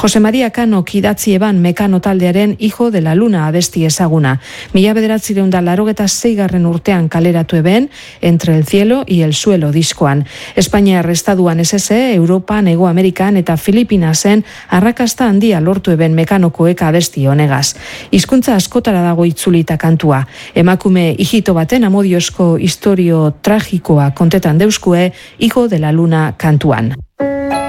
Jose Maria Cano idatzi eban Mekano taldearen Hijo de la Luna abesti ezaguna. 1986 urtean kaleratu eben Entre el cielo y el suelo diskoan. Espainiar estatuan SS, Europan, Hego Amerikan eta Filipinasen arrakasta handia lortu eben Mekanokoek abesti honegaz. Hizkuntza askotara dago itzulita kantua. Emakume hijito baten amodiozko historio tragikoa kontetan deuskue Hijo de la Luna kantuan.